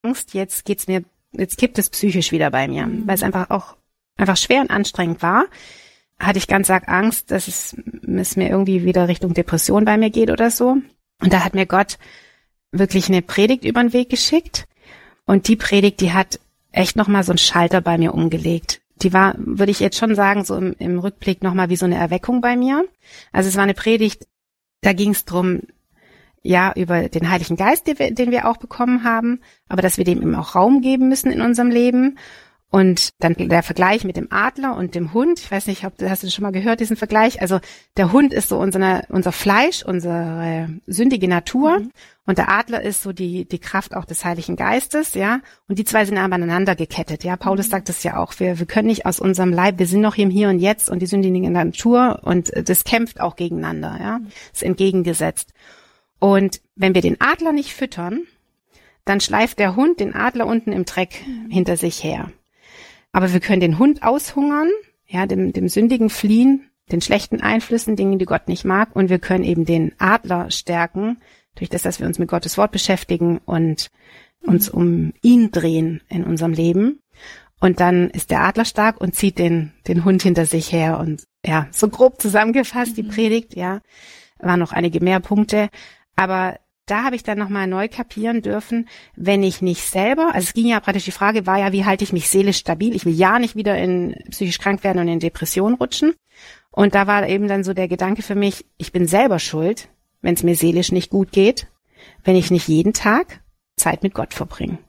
Angst, jetzt kippt es psychisch wieder bei mir, weil es einfach schwer und anstrengend war. Hatte ich ganz arg Angst, dass es mir irgendwie wieder Richtung Depression bei mir geht oder so. Und da hat mir Gott wirklich eine Predigt über den Weg geschickt. Und die Predigt, die hat echt nochmal so einen Schalter bei mir umgelegt. Die war, würde ich jetzt schon sagen, so im Rückblick nochmal wie so eine Erweckung bei mir. Also es war eine Predigt, da ging es drum, ja, über den Heiligen Geist, den wir auch bekommen haben, aber dass wir dem eben auch Raum geben müssen in unserem Leben. Und dann der Vergleich mit dem Adler und dem Hund. Ich weiß nicht, hast du schon mal gehört, diesen Vergleich? Also der Hund ist so unser Fleisch, unsere sündige Natur. Und der Adler ist so die Kraft auch des Heiligen Geistes, ja. Und die zwei sind aber aneinander gekettet, ja. Paulus sagt das ja auch. Wir können nicht aus unserem Leib, wir sind noch im Hier und Jetzt und die sündige Natur und das kämpft auch gegeneinander, ja. Ist entgegengesetzt. Und wenn wir den Adler nicht füttern, dann schleift der Hund den Adler unten im Dreck hinter sich her. Aber wir können den Hund aushungern, ja, dem Sündigen fliehen, den schlechten Einflüssen, Dingen, die Gott nicht mag. Und wir können eben den Adler stärken, durch das, dass wir uns mit Gottes Wort beschäftigen und uns um ihn drehen in unserem Leben. Und dann ist der Adler stark und zieht den Hund hinter sich her. Und ja, so grob zusammengefasst, die Predigt, ja, waren noch einige mehr Punkte. Aber da habe ich dann nochmal neu kapieren dürfen, wenn ich nicht selber, also es ging ja praktisch, die Frage war ja, wie halte ich mich seelisch stabil? Ich will ja nicht wieder in psychisch krank werden und in Depression rutschen. Und da war eben dann so der Gedanke für mich, ich bin selber schuld, wenn es mir seelisch nicht gut geht, wenn ich nicht jeden Tag Zeit mit Gott verbringe.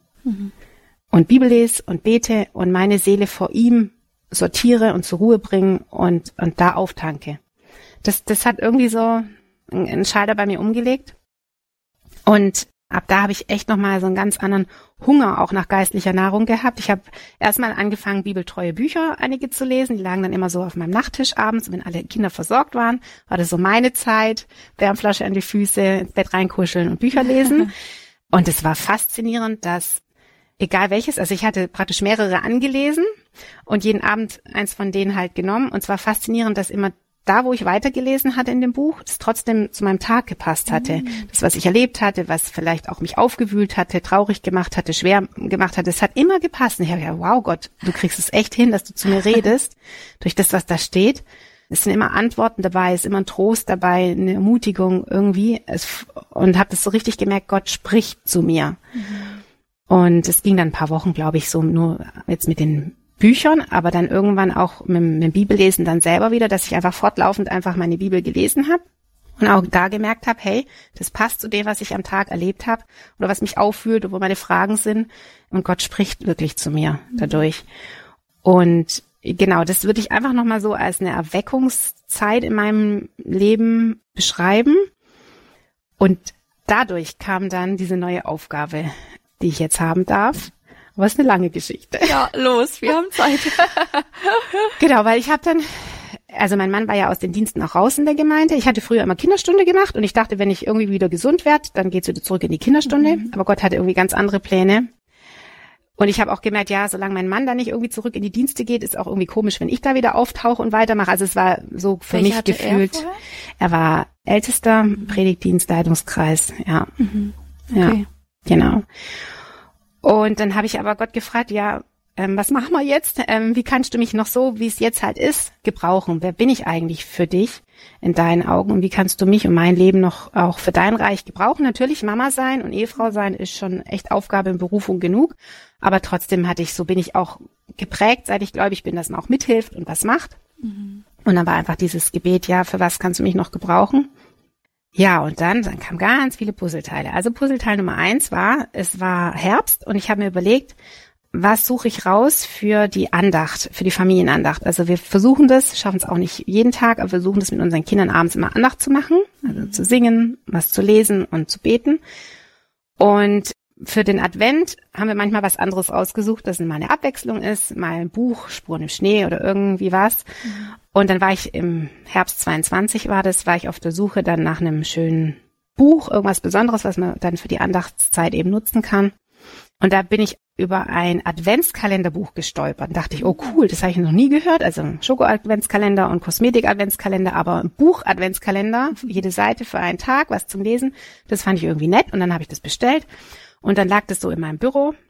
Und Bibel lese und bete und meine Seele vor ihm sortiere und zur Ruhe bringe und da auftanke. Das hat irgendwie so einen Schalter bei mir umgelegt. Und ab da habe ich echt nochmal so einen ganz anderen Hunger auch nach geistlicher Nahrung gehabt. Ich habe erstmal angefangen, bibeltreue Bücher einige zu lesen. Die lagen dann immer so auf meinem Nachttisch abends. Wenn alle Kinder versorgt waren, war das so meine Zeit. Wärmflasche an die Füße, ins Bett reinkuscheln und Bücher lesen. Und es war faszinierend, dass egal welches, also ich hatte praktisch mehrere angelesen und jeden Abend eins von denen halt genommen. Und es war faszinierend, dass immer da, wo ich weitergelesen hatte in dem Buch, das trotzdem zu meinem Tag gepasst hatte. Das, was ich erlebt hatte, was vielleicht auch mich aufgewühlt hatte, traurig gemacht hatte, schwer gemacht hatte, es hat immer gepasst. Und ich habe gedacht, wow Gott, du kriegst es echt hin, dass du zu mir redest, durch das, was da steht. Es sind immer Antworten dabei, es ist immer ein Trost dabei, eine Ermutigung irgendwie. Und habe das so richtig gemerkt, Gott spricht zu mir. Und es ging dann ein paar Wochen, glaube ich, so nur jetzt mit den Büchern, aber dann irgendwann auch mit dem Bibellesen dann selber wieder, dass ich einfach fortlaufend einfach meine Bibel gelesen habe und auch da gemerkt habe, hey, das passt zu dem, was ich am Tag erlebt habe oder was mich auffühlt oder wo meine Fragen sind und Gott spricht wirklich zu mir dadurch. Und genau, das würde ich einfach nochmal so als eine Erweckungszeit in meinem Leben beschreiben und dadurch kam dann diese neue Aufgabe, die ich jetzt haben darf. Aber es ist eine lange Geschichte. Ja, los, wir haben Zeit. Genau, weil ich habe dann, also mein Mann war ja aus den Diensten auch raus in der Gemeinde. Ich hatte früher immer Kinderstunde gemacht und ich dachte, wenn ich irgendwie wieder gesund werde, dann geht's wieder zurück in die Kinderstunde. Aber Gott hatte irgendwie ganz andere Pläne. Und ich habe auch gemerkt, ja, solange mein Mann da nicht irgendwie zurück in die Dienste geht, ist auch irgendwie komisch, wenn ich da wieder auftauche und weitermache. Also es war so für mich gefühlt. Er war Ältester, Predigtdienst, Leitungskreis, ja. Okay. Ja, genau. Und dann habe ich aber Gott gefragt, ja, was machen wir jetzt? Wie kannst du mich noch so, wie es jetzt halt ist, gebrauchen? Wer bin ich eigentlich für dich in deinen Augen? Und wie kannst du mich und mein Leben noch auch für dein Reich gebrauchen? Natürlich, Mama sein und Ehefrau sein ist schon echt Aufgabe und Berufung genug. Aber trotzdem bin ich auch geprägt, seit ich gläubig bin, dass man auch mithilft und was macht. Und dann war einfach dieses Gebet, ja, für was kannst du mich noch gebrauchen? Ja, und dann kamen ganz viele Puzzleteile. Also Puzzleteil Nummer 1 es war Herbst und ich habe mir überlegt, was suche ich raus für die Andacht, für die Familienandacht. Also wir versuchen das, schaffen es auch nicht jeden Tag, aber wir versuchen das mit unseren Kindern abends immer Andacht zu machen, also zu singen, was zu lesen und zu beten. Und für den Advent haben wir manchmal was anderes ausgesucht, das mal eine Abwechslung ist, mal ein Buch, Spuren im Schnee oder irgendwie was. Und dann war ich im Herbst 22 war ich auf der Suche dann nach einem schönen Buch, irgendwas Besonderes, was man dann für die Andachtszeit eben nutzen kann. Und da bin ich über ein Adventskalenderbuch gestolpert und dachte ich, oh cool, das habe ich noch nie gehört. Also Schoko-Adventskalender und Kosmetik-Adventskalender, aber ein Buch-Adventskalender, jede Seite für einen Tag, was zum Lesen. Das fand ich irgendwie nett und dann habe ich das bestellt. Und dann lag das so in meinem Büro